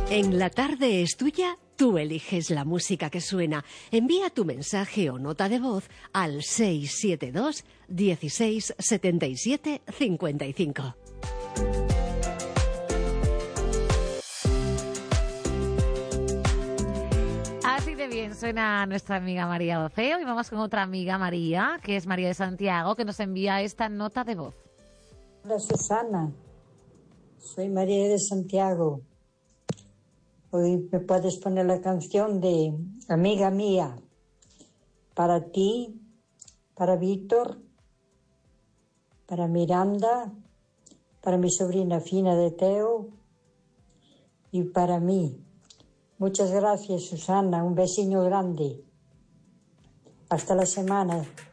En La Tarde es Tuya, tú eliges la música que suena. Envía tu mensaje o nota de voz al 672 16 77 55. Así de bien suena nuestra amiga María Doceo y vamos con otra amiga María, que es María de Santiago, que nos envía esta nota de voz. Hola Susana, soy María de Santiago. Hoy me puedes poner la canción de Amiga Mía, para ti, para Víctor, para Miranda, para mi sobrina Fina de Teo y para mí. Muchas gracias, Susana. Un besillo grande. Hasta la semana.